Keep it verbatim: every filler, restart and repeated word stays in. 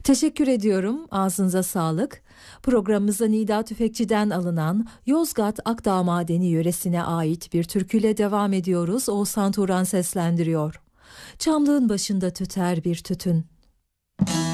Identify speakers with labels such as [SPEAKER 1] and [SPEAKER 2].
[SPEAKER 1] Teşekkür ediyorum. Ağzınıza sağlık. Programımıza Nida Tüfekçi'den alınan Yozgat Akdağ Madeni yöresine ait bir türküyle devam ediyoruz. Oğuzhan Turan seslendiriyor. Çamlığın başında tüter bir tütün.